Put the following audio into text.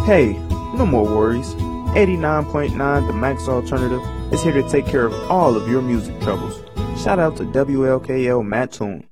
Hey, no more worries. 89.9 The Max Alternative is here to take care of all of your music troubles. Shout out to WLKL Mattoon.